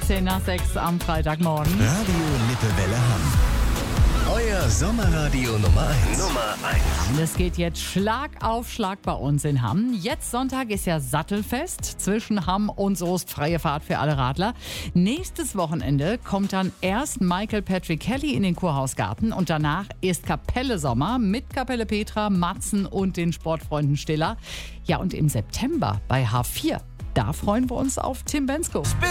10 nach 6 am Freitagmorgen. Radio Lippewelle Hamm. Euer Sommerradio Nummer 1. Und es geht jetzt Schlag auf Schlag bei uns in Hamm. Jetzt Sonntag ist ja Sattelfest zwischen Hamm und Soest, freie Fahrt für alle Radler. Nächstes Wochenende kommt dann erst Michael Patrick Kelly in den Kurhausgarten und danach ist Kapelle Sommer mit Kapelle Petra, Matzen und den Sportfreunden Stiller. Ja, und im September bei H4, da freuen wir uns auf Tim Bendzko.